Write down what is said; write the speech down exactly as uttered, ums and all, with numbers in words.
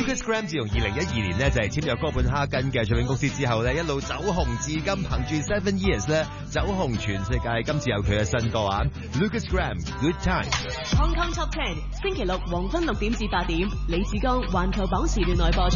Lucas Graham 自從二零一二年呢，就係簽約哥本哈根嘅唱片公司之後呢，一路走紅至今，憑住 Seven Years 呢走紅全世界。今次有佢嘅新歌啊 ，Lucas Graham Good Time。 Hong Kong Top Ten 星期六黃昏六點至八點，李志剛環球榜時段內播出。